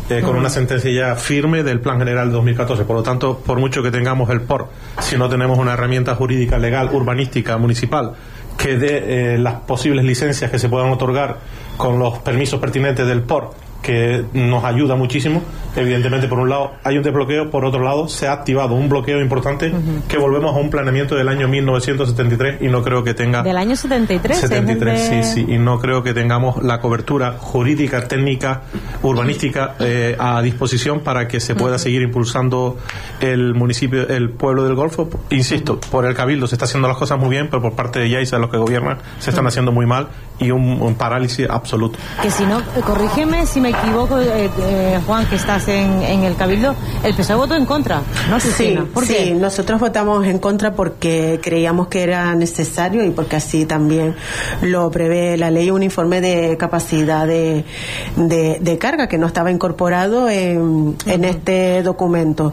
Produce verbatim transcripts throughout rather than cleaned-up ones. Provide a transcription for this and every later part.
eh, con uh-huh. una sentencia ya firme del Plan General de dos mil catorce. Por lo tanto, por mucho que tengamos el P O R, si no tenemos una herramienta jurídica, legal, urbanística, municipal, que dé eh, las posibles licencias que se puedan otorgar con los permisos pertinentes del P O R, que nos ayuda muchísimo. Evidentemente, por un lado hay un desbloqueo, por otro lado se ha activado un bloqueo importante, uh-huh. que volvemos a un planeamiento del año mil novecientos setenta y tres y no creo que tenga... ¿Del año setenta y tres? setenta y tres, de... sí, sí, y no creo que tengamos la cobertura jurídica, técnica, urbanística eh, a disposición para que se pueda uh-huh. seguir impulsando el municipio, el pueblo del Golfo. Insisto, por el Cabildo se está haciendo las cosas muy bien, pero por parte de Yaiza, los que gobiernan, se están uh-huh. haciendo muy mal y un, un parálisis absoluto. Que si no, corrígeme si me equivoco, eh, eh, Juan, que estás en, en el Cabildo, el P S O E votó en contra, ¿no, Cristina? Sí, ¿Por sí, qué? Nosotros votamos en contra porque creíamos que era necesario y porque así también lo prevé la ley, un informe de capacidad de, de, de carga que no estaba incorporado en, uh-huh. en este documento.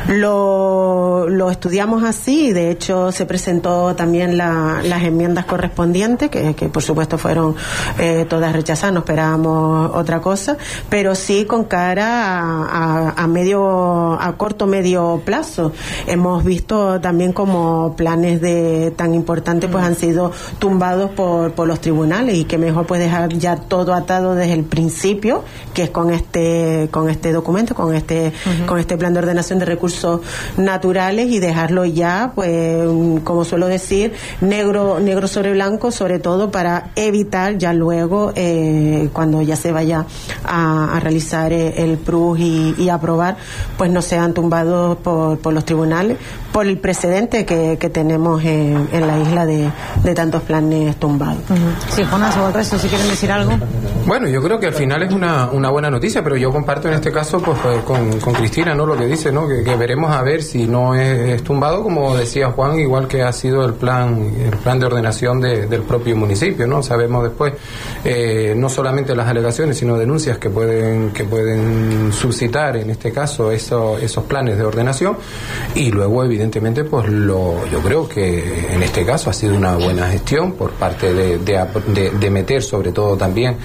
Lo, lo estudiamos así y de hecho se presentó también la, las enmiendas correspondientes, que, que por supuesto fueron eh, todas rechazadas, no esperábamos otra cosa, pero sí con cara a, a, a medio, a corto medio plazo. Hemos visto también como planes de tan importantes pues han sido tumbados por, por los tribunales, y que mejor pues dejar ya todo atado desde el principio, que es con este, con este documento, con este, uh-huh. con este plan de ordenación de recursos naturales, y dejarlo ya, pues, como suelo decir, negro, negro sobre blanco, sobre todo para evitar ya luego, eh, cuando ya se vaya a, a realizar el P R U y, y aprobar, pues no sean tumbados por, por los tribunales, por el precedente que, que tenemos en, en la isla de, de tantos planes tumbados. Uh-huh. Sí, Jonás o el resto, si quieren decir algo. Bueno, yo creo que al final es una, una buena noticia, pero yo comparto en este caso pues, pues con, con Cristina, ¿no? Lo que dice, ¿no? Que, que veremos a ver si no es, es tumbado, como decía Juan, igual que ha sido el plan, el plan de ordenación de, del propio municipio, ¿no? Sabemos después eh, no solamente las alegaciones, sino denuncias que pueden que pueden suscitar en este caso eso, esos planes de ordenación, y luego evidentemente pues lo yo creo que en este caso ha sido una buena gestión por parte de, de, de, de meter sobre todo también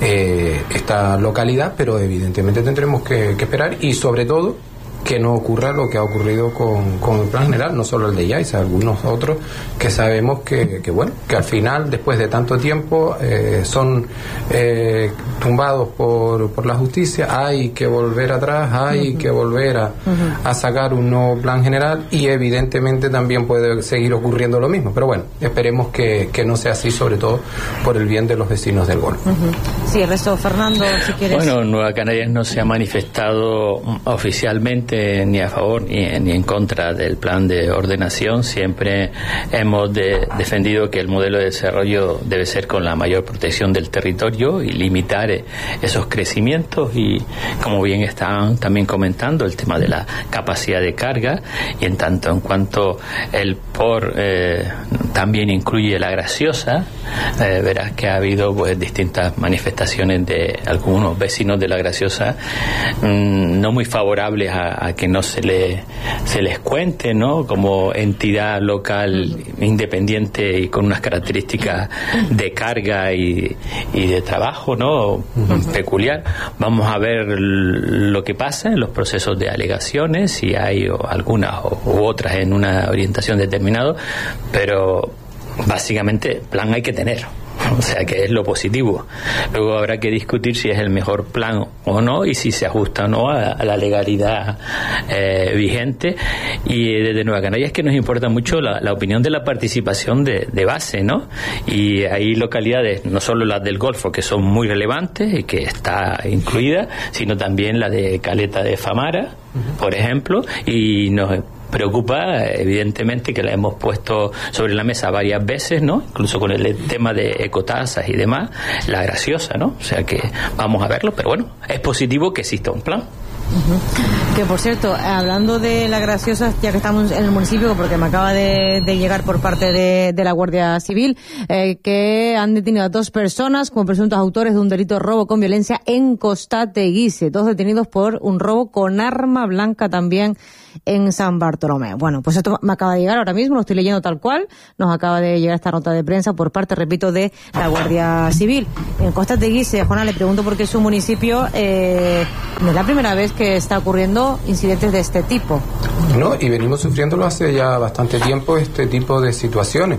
eh, esta localidad, pero evidentemente tendremos que, que esperar, y sobre todo que no ocurra lo que ha ocurrido con, con el plan general, no solo el de Yaiza, algunos otros que sabemos que, que bueno, que al final, después de tanto tiempo, eh, son eh, tumbados por, por la justicia, hay que volver atrás, hay uh-huh. que volver a, uh-huh. a sacar un nuevo plan general, y evidentemente también puede seguir ocurriendo lo mismo, pero bueno, esperemos que, que no sea así, sobre todo por el bien de los vecinos del Golfo. Uh-huh. Sí, el resto, Fernando, si quieres. Bueno, Nueva Canarias no se ha manifestado oficialmente ni a favor ni, ni en contra del plan de ordenación. Siempre hemos de, defendido que el modelo de desarrollo debe ser con la mayor protección del territorio y limitar eh, esos crecimientos, y como bien están también comentando el tema de la capacidad de carga, y en tanto en cuanto el P O R eh, también incluye la Graciosa, eh, verás que ha habido pues distintas manifestaciones de algunos vecinos de la Graciosa mmm, no muy favorables a a que no se le se les cuente, ¿no?, como entidad local independiente y con unas características de carga y, y de trabajo, ¿no?, uh-huh. peculiar. Vamos a ver lo que pasa en los procesos de alegaciones, si hay o algunas o, u otras en una orientación determinada, pero básicamente plan hay que tener. O sea, que es lo positivo. Luego habrá que discutir si es el mejor plan o no, y si se ajusta o no a, a la legalidad eh, vigente. Y desde Nueva Canarias es que nos importa mucho la, la opinión de la participación de, de base, ¿no? Y hay localidades, no solo las del Golfo, que son muy relevantes y que está incluida, sino también la de Caleta de Famara, uh-huh. por ejemplo, y nos preocupa, evidentemente, que la hemos puesto sobre la mesa varias veces, ¿no?, incluso con el tema de ecotasas y demás, la Graciosa, ¿no? O sea que vamos a verlo, pero bueno, es positivo que exista un plan. Uh-huh. Que por cierto, hablando de la Graciosa, ya que estamos en el municipio, porque me acaba de, de llegar por parte de, de la Guardia Civil, eh, que han detenido a dos personas como presuntos autores de un delito de robo con violencia en Costa Teguise, dos detenidos por un robo con arma blanca también en San Bartolomé. Bueno, pues esto me acaba de llegar ahora mismo, lo estoy leyendo tal cual, nos acaba de llegar esta nota de prensa por parte, repito, de la Guardia Civil. En Costa Teguise, Juana, le pregunto por qué su municipio eh, no es la primera vez que está ocurriendo incidentes de este tipo. No, y venimos sufriéndolo hace ya bastante tiempo, este tipo de situaciones.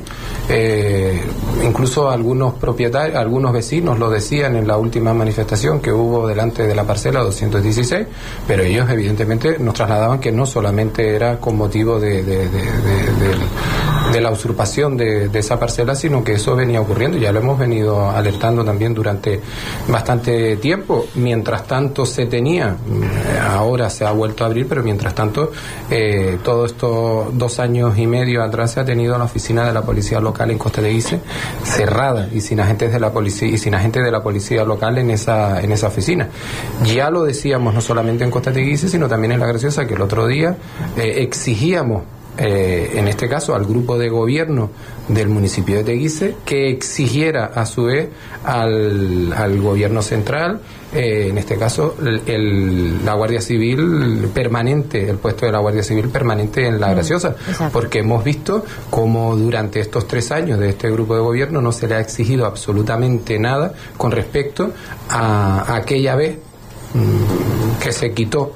Eh, incluso algunos propietarios, algunos vecinos lo decían en la última manifestación que hubo delante de la parcela doscientos dieciséis, pero ellos evidentemente nos trasladaban que no solamente era con motivo de, de, de, de, de, de la usurpación de, de esa parcela, sino que eso venía ocurriendo, ya lo hemos venido alertando también durante bastante tiempo. Mientras tanto se tenía, ahora se ha vuelto a abrir, pero mientras tanto eh, todos estos dos años y medio atrás se ha tenido la oficina de la policía local en Costa Teguise cerrada y sin agentes de la policía y sin agentes de la policía local en esa en esa oficina. Ya lo decíamos no solamente en Costa Teguise, sino también en La Graciosa, que el otro día eh, exigíamos Eh, en este caso al grupo de gobierno del municipio de Teguise que exigiera a su vez al, al gobierno central, eh, en este caso el, el, la Guardia Civil permanente, el puesto de la Guardia Civil permanente en La Graciosa, mm, porque hemos visto como durante estos tres años de este grupo de gobierno no se le ha exigido absolutamente nada con respecto a, a aquella vez mmm, que se quitó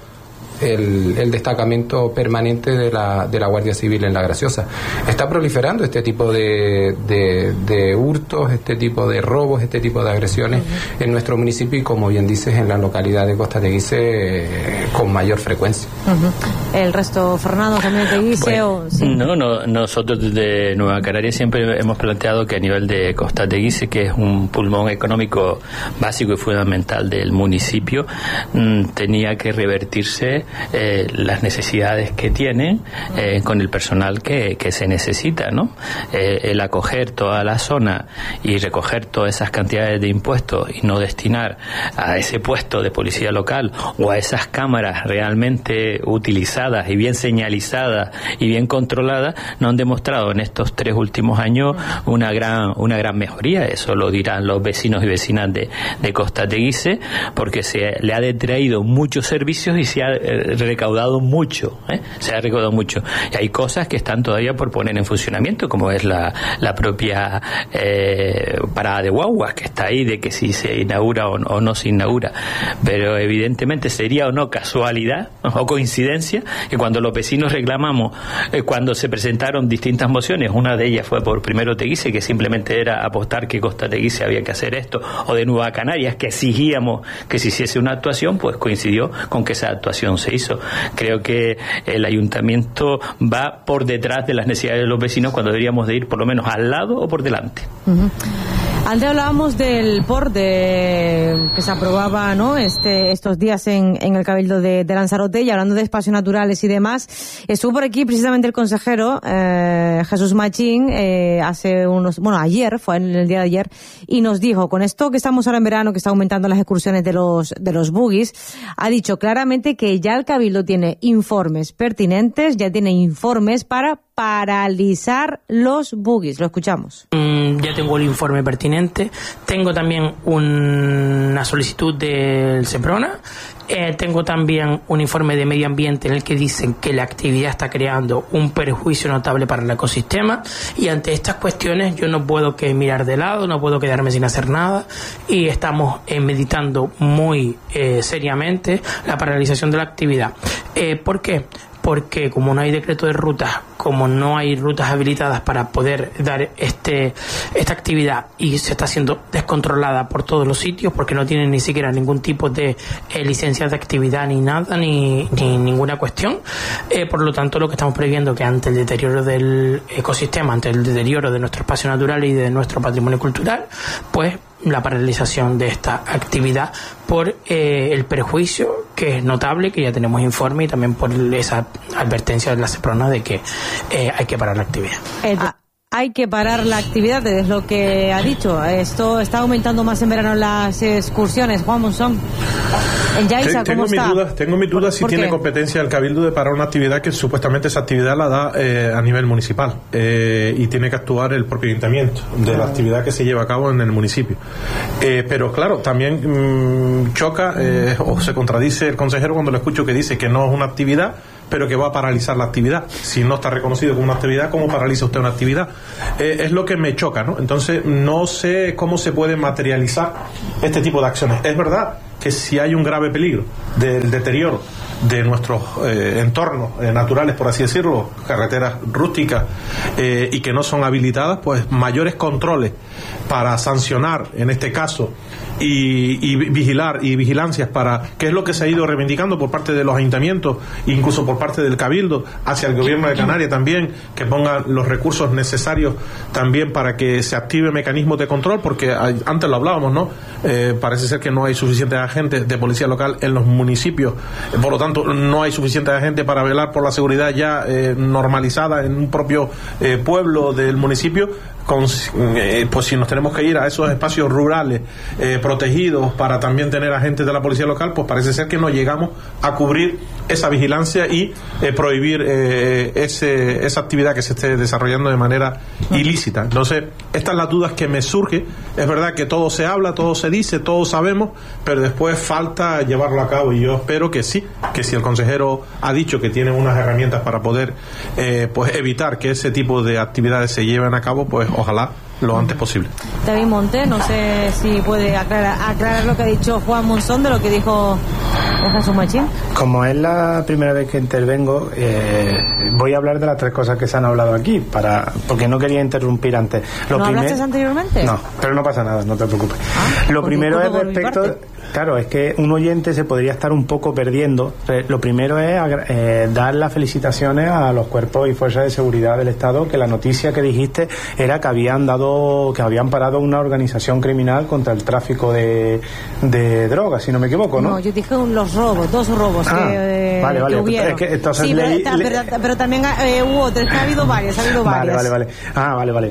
El, el destacamento permanente de la, de la Guardia Civil en La Graciosa. Está proliferando este tipo de, de, de hurtos, este tipo de robos, este tipo de agresiones uh-huh. en nuestro municipio y, como bien dices, en la localidad de Costa Teguise eh, con mayor frecuencia. Uh-huh. ¿El resto, Fernando, también de Teguise? Bueno, o, sí. No, no, nosotros desde Nueva Canaria siempre hemos planteado que a nivel de Costa Teguise, que es un pulmón económico básico y fundamental del municipio, mmm, tenía que revertirse Eh, las necesidades que tienen eh, con el personal que, que se necesita, ¿no? Eh, el acoger toda la zona y recoger todas esas cantidades de impuestos y no destinar a ese puesto de policía local o a esas cámaras realmente utilizadas y bien señalizadas y bien controladas, no han demostrado en estos tres últimos años una gran una gran mejoría. Eso lo dirán los vecinos y vecinas de, de Costa Teguise, porque se le ha detraído muchos servicios y se ha recaudado mucho, ¿eh? se ha recaudado mucho. Y hay cosas que están todavía por poner en funcionamiento, como es la, la propia eh, parada de guaguas, que está ahí, de que si se inaugura o no, o no se inaugura. Pero evidentemente sería o no casualidad o coincidencia que cuando los vecinos reclamamos, eh, cuando se presentaron distintas mociones, una de ellas fue por Primero Teguise, que simplemente era apostar que Costa Teguise había que hacer esto, o de Nueva Canarias, que exigíamos que se hiciese una actuación, pues coincidió con que esa actuación se hizo. Creo que el ayuntamiento va por detrás de las necesidades de los vecinos cuando deberíamos de ir por lo menos al lado o por delante. Uh-huh. Antes hablábamos del P O R de, que se aprobaba, ¿no? Este, estos días en, en el Cabildo de, de Lanzarote, y hablando de espacios naturales y demás, estuvo por aquí precisamente el consejero eh, Jesús Machín eh, hace unos, bueno, ayer, fue en el día de ayer, y nos dijo, con esto que estamos ahora en verano, que está aumentando las excursiones de los de los buggies, ha dicho claramente que ya el Cabildo tiene informes pertinentes, ya tiene informes para paralizar los buggies. Lo escuchamos. Mm, ya tengo el informe pertinente. Tengo también un, una solicitud del SEPRONA. Eh, tengo también un informe de medio ambiente en el que dicen que la actividad está creando un perjuicio notable para el ecosistema, y ante estas cuestiones yo no puedo que mirar de lado, no puedo quedarme sin hacer nada, y estamos eh, meditando muy eh, seriamente la paralización de la actividad. Eh, ¿Por qué? Porque como no hay decreto de rutas, como no hay rutas habilitadas para poder dar este esta actividad, y se está siendo descontrolada por todos los sitios, porque no tienen ni siquiera ningún tipo de eh, licencias de actividad ni nada, ni, ni ninguna cuestión, eh, por lo tanto lo que estamos previendo que ante el deterioro del ecosistema, ante el deterioro de nuestro espacio natural y de nuestro patrimonio cultural, pues la paralización de esta actividad por eh, el perjuicio, que es notable, que ya tenemos informe, y también por esa advertencia de la SEPRONA de que eh, hay que parar la actividad. Eh, hay que parar la actividad, es lo que ha dicho. Esto está aumentando más en verano las excursiones. Juan Monzón, en Yaiza, tengo ¿cómo mis está? dudas, tengo mis dudas si tiene qué? competencia el Cabildo de parar una actividad que supuestamente esa actividad la da eh, a nivel municipal eh, y tiene que actuar el propio ayuntamiento de la actividad que se lleva a cabo en el municipio. Eh, pero claro, también mmm, choca eh, o se contradice el consejero cuando le escucho que dice que no es una actividad, pero que va a paralizar la actividad. Si no está reconocido como una actividad, ¿cómo paraliza usted una actividad? Eh, es lo que me choca, ¿no? Entonces, no sé cómo se puede materializar este tipo de acciones. Es verdad que si hay un grave peligro del deterioro de nuestros eh, entornos eh, naturales, por así decirlo, carreteras rústicas eh, y que no son habilitadas, pues mayores controles para sancionar, en este caso, y, y vigilar y vigilancias para qué es lo que se ha ido reivindicando por parte de los ayuntamientos, incluso por parte del Cabildo, hacia el gobierno de Canarias también, que pongan los recursos necesarios también para que se active mecanismos de control, porque hay, antes lo hablábamos, ¿no? Eh, parece ser que no hay suficientes agentes de policía local en los municipios, por lo tanto no hay suficiente agente para velar por la seguridad ya eh, normalizada en un propio eh, pueblo del municipio. Con, eh, pues si nos tenemos que ir a esos espacios rurales eh, protegidos para también tener agentes de la policía local, pues parece ser que no llegamos a cubrir esa vigilancia y eh, prohibir eh, ese, esa actividad que se esté desarrollando de manera ilícita. Entonces, estas son las dudas que me surgen. Es verdad que todo se habla, todo se dice, todo sabemos, pero después falta llevarlo a cabo, y yo espero que sí, que si el consejero ha dicho que tiene unas herramientas para poder eh, pues evitar que ese tipo de actividades se lleven a cabo, pues ojalá lo antes posible. David Monte, no sé si puede aclarar, aclarar lo que ha dicho Juan Monzón de lo que dijo Jesús Machín. Como es la primera vez que intervengo, eh, voy a hablar de las tres cosas que se han hablado aquí, para porque no quería interrumpir antes. Lo ¿No primer... hablaste anteriormente? No, pero no pasa nada, no te preocupes. Ah, lo pues primero es por mi respecto... parte. Claro, es que un oyente se podría estar un poco perdiendo. Lo primero es eh, dar las felicitaciones a los cuerpos y fuerzas de seguridad del Estado, que la noticia que dijiste era que habían dado, que habían parado una organización criminal contra el tráfico de, de drogas, si no me equivoco, ¿no? No, yo dije un, los robos, dos robos ah, que, vale, vale. que hubieron. Es que entonces sí, leí, pero, le... pero, pero también eh, hubo otros, ha habido varias, ha habido varias. Vale, vale, vale. Ah, vale, vale.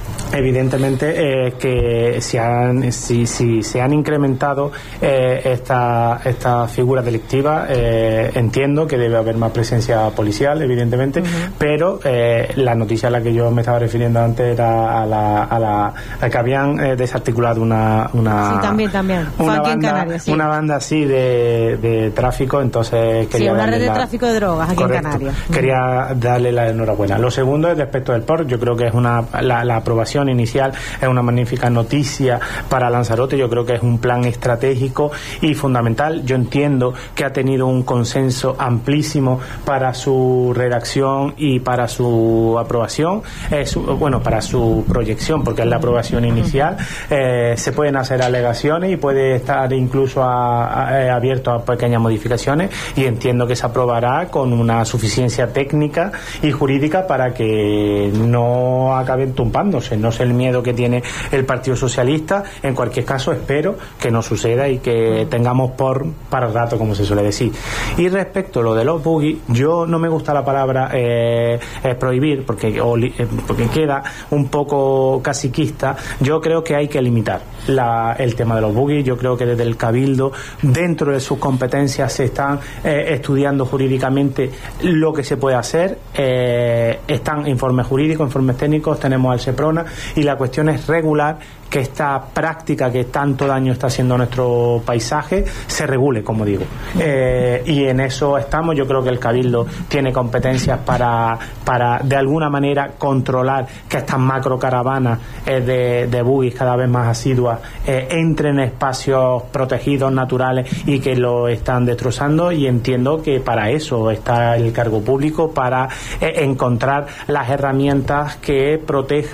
Evidentemente eh, que si, han, si, si se han incrementado eh, esta, esta figura delictiva, eh, entiendo que debe haber más presencia policial, evidentemente, uh-huh. pero eh, la noticia a la que yo me estaba refiriendo antes era a la, a la a que habían eh, desarticulado una, una sí, también, también. Una aquí banda, en Canarias, sí. una banda así de, de tráfico, entonces quería sí, una red de la... tráfico de drogas aquí Correcto. en Canarias. Quería darle la enhorabuena. Lo segundo es respecto del P O R. Yo creo que es una la, la aprobación inicial es una magnífica noticia para Lanzarote. Yo creo que es un plan estratégico y fundamental. Yo entiendo que ha tenido un consenso amplísimo para su redacción y para su aprobación, eh, su, bueno, para su proyección, porque es la aprobación inicial. Eh, se pueden hacer alegaciones y puede estar incluso a, a, eh, abierto a pequeñas modificaciones, y entiendo que se aprobará con una suficiencia técnica y jurídica para que no acaben tumbándose. No sé el miedo que tiene el Partido Socialista. En cualquier caso, espero que no suceda y que tengamos por para el rato, como se suele decir. Y respecto a lo de los buggy, yo no me gusta la palabra eh, eh, prohibir, porque, o, eh, porque queda un poco caciquista. Yo creo que hay que limitar la, el tema de los buggy. Yo creo que desde el Cabildo, dentro de sus competencias, se están eh, estudiando jurídicamente lo que se puede hacer. Eh, están informes jurídicos, informes técnicos, tenemos al SEPRONA, y la cuestión es regular que esta práctica que tanto daño está haciendo a nuestro paisaje se regule, como digo. Eh, y en eso estamos. Yo creo que el Cabildo tiene competencias para, para de alguna manera, controlar que estas macrocaravanas eh, de, de buggies cada vez más asiduas eh, entren en espacios protegidos, naturales, y que lo están destrozando. Y entiendo que para eso está el cargo público, para eh, encontrar las herramientas que protejan el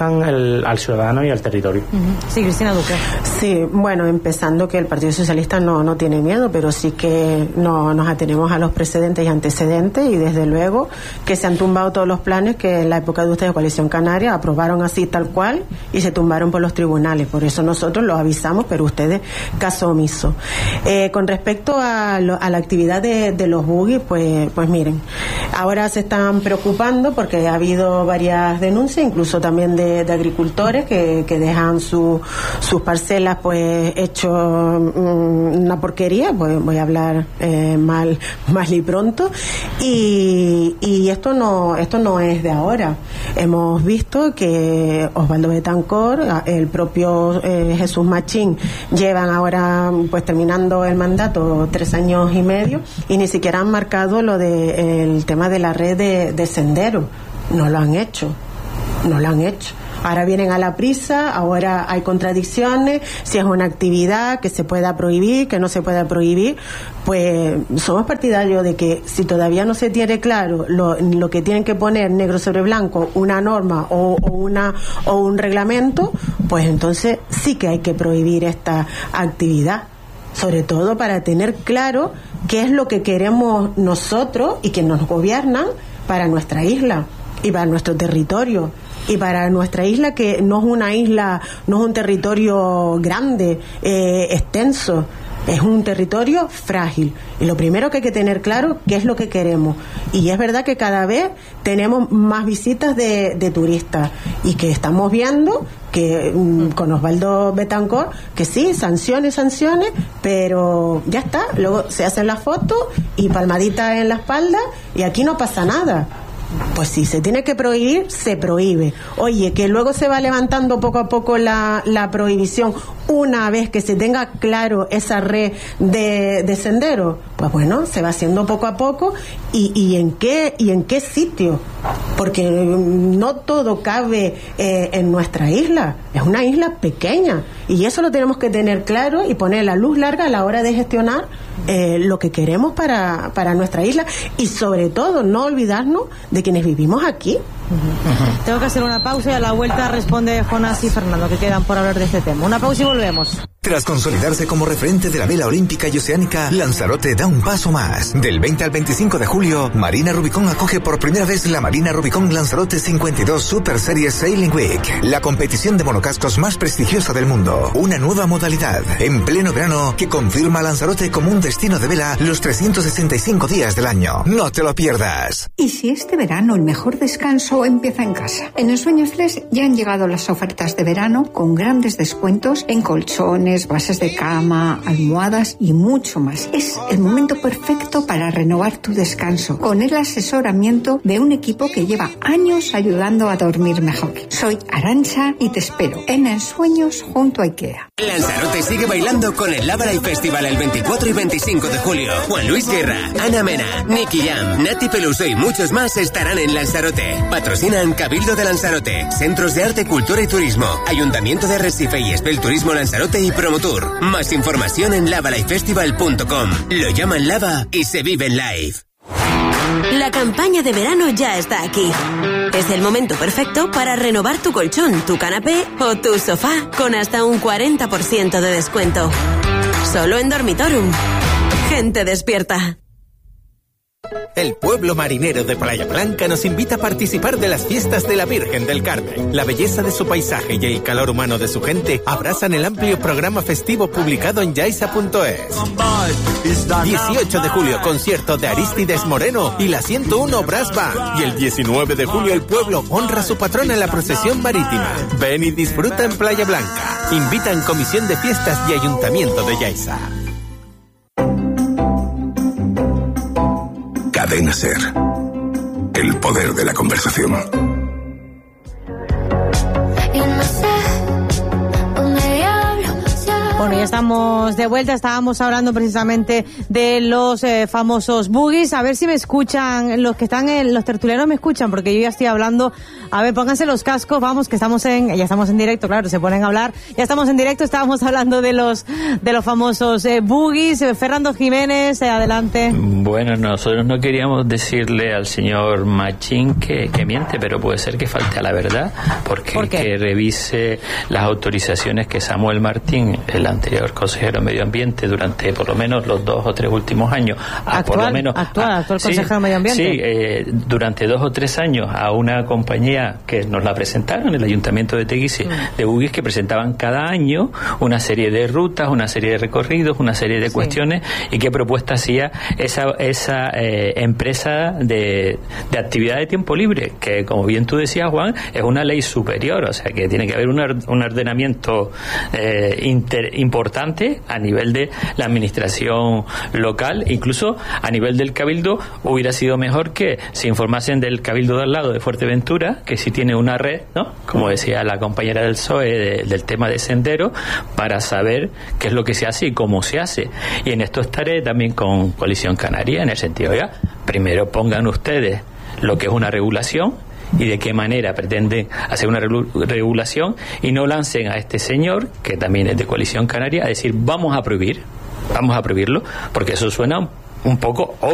al, al ciudadano y al territorio. Uh-huh. Sí, Cristina Duque. Sí, bueno, empezando que el Partido Socialista no, no tiene miedo, pero sí que no, nos atenemos a los precedentes y antecedentes, y desde luego que se han tumbado todos los planes que en la época de ustedes, Coalición Canaria, aprobaron así tal cual y se tumbaron por los tribunales. Por eso nosotros los avisamos, pero ustedes caso omiso. Eh, con respecto a, lo, a la actividad de, de los buggy, pues, pues miren, ahora se están preocupando porque ha habido varias denuncias, incluso también de, de agricultores que, que dejan su, sus parcelas pues hecho um, una porquería, pues voy a hablar eh, mal, mal y pronto, y, y esto no, esto no es de ahora. Hemos visto que Osvaldo Betancourt, el propio eh, Jesús Machín, llevan ahora pues terminando el mandato tres años y medio y ni siquiera han marcado lo de el tema de la red de, de sendero. No lo han hecho, no lo han hecho. Ahora vienen a la prisa, ahora hay contradicciones, si es una actividad que se pueda prohibir, que no se pueda prohibir. Pues somos partidarios de que si todavía no se tiene claro lo, lo que tienen que poner negro sobre blanco, una norma o, o, una, o un reglamento, pues entonces sí que hay que prohibir esta actividad, sobre todo para tener claro qué es lo que queremos nosotros y que nos gobiernan para nuestra isla y para nuestro territorio. Y para nuestra isla, que no es una isla, no es un territorio grande, eh, extenso, es un territorio frágil. Y lo primero que hay que tener claro qué es lo que queremos. Y es verdad que cada vez tenemos más visitas de, de turistas y que estamos viendo que mm, con Osvaldo Betancourt, que sí, sanciones, sanciones, pero ya está. Luego se hacen las fotos y palmaditas en la espalda y aquí no pasa nada. Pues si se tiene que prohibir, se prohíbe. Oye, que luego se va levantando poco a poco la, la prohibición una vez que se tenga claro esa red de, de sendero. Pues bueno, se va haciendo poco a poco y, y en qué y en qué sitio, porque no todo cabe eh, en nuestra isla. Es una isla pequeña y eso lo tenemos que tener claro y poner la luz larga a la hora de gestionar eh, lo que queremos para, para nuestra isla y sobre todo no olvidarnos de quienes vivimos aquí. Uh-huh. Uh-huh. Tengo que hacer una pausa y a la vuelta responde Jonás y Fernando, que quedan por hablar de este tema. Una pausa y volvemos. Tras consolidarse como referente de la vela olímpica y oceánica, Lanzarote da un paso más. Del veinte al veinticinco de julio, Marina Rubicón acoge por primera vez la Marina Rubicón Lanzarote cincuenta y dos Super Series Sailing Week, la competición de monocascos más prestigiosa del mundo. Una nueva modalidad, en pleno verano, que confirma a Lanzarote como un destino de vela los trescientos sesenta y cinco días del año. No te lo pierdas. ¿Y si este verano el mejor descanso empieza en casa? En Ensueño Flex ya han llegado las ofertas de verano con grandes descuentos en colchones, bases de cama, almohadas y mucho más. Es el momento perfecto para renovar tu descanso con el asesoramiento de un equipo que lleva años ayudando a dormir mejor. Soy Arantxa y te espero en Ensueños junto a IKEA. Lanzarote sigue bailando con el Lava Live Festival el veinticuatro y veinticinco de julio. Juan Luis Guerra, Ana Mena, Nicky Jam, Nati Peluso y muchos más estarán en Lanzarote. Patrocinan Cabildo de Lanzarote, Centros de Arte, Cultura y Turismo, Ayuntamiento de Arrecife y Espel Turismo Lanzarote y Promotour. Más información en lava live festival punto com. Lo llaman Lava y se vive en live. La campaña de verano ya está aquí. Es el momento perfecto para renovar tu colchón, tu canapé o tu sofá con hasta un cuarenta por ciento de descuento. Solo en Dormitorum. Gente despierta. El pueblo marinero de Playa Blanca nos invita a participar de las fiestas de la Virgen del Carmen. La belleza de su paisaje y el calor humano de su gente abrazan el amplio programa festivo publicado en yaiza punto es. dieciocho de julio, concierto de Arístides Moreno y la ciento uno Brass Band. Y el diecinueve de julio el pueblo honra a su patrona en la procesión marítima. Ven y disfruta en Playa Blanca. Invitan Comisión de Fiestas y Ayuntamiento de Yaiza. Cadena Ser. El poder de la conversación. Bueno, ya estamos estamos de vuelta. Estábamos hablando precisamente de los eh, famosos buggies. A ver si me escuchan, los que están en los tertulianos me escuchan, porque yo ya estoy hablando. A ver, pónganse los cascos, vamos, que estamos en, ya estamos en directo, claro, se ponen a hablar. Ya estamos en directo, estábamos hablando de los de los famosos eh, buggies. Eh, Fernando Jiménez, eh, adelante. Bueno, nosotros no queríamos decirle al señor Machín que, que miente, pero puede ser que falte a la verdad, porque ¿Por qué? que revise las autorizaciones que Samuel Martín, el anterior consejero de Medio Ambiente, durante por lo menos los dos o tres últimos años, a, Actual, por lo menos, actual, a, actual sí, consejero de Medio Ambiente. Sí, eh, durante dos o tres años a una compañía que nos la presentaron, el Ayuntamiento de Teguise, mm. de buggies, que presentaban cada año una serie de rutas, una serie de recorridos, una serie de sí. cuestiones, y qué propuesta hacía esa, esa eh, empresa de, de actividad de tiempo libre, que como bien tú decías, Juan, es una ley superior, o sea que tiene que haber un, un ordenamiento eh, inter, importante a nivel de la administración local, incluso a nivel del Cabildo. Hubiera sido mejor que se informasen del Cabildo de al lado de Fuerteventura, que sí tiene una red, ¿no?, como decía la compañera del P S O E, de, del tema de sendero, para saber qué es lo que se hace y cómo se hace. Y en esto estaré también con Coalición Canaria, en el sentido, ya, primero pongan ustedes lo que es una regulación y de qué manera pretenden hacer una regulación, y no lancen a este señor, que también es de Coalición Canaria, a decir vamos a prohibir, vamos a prohibirlo, porque eso suena un poco obvio.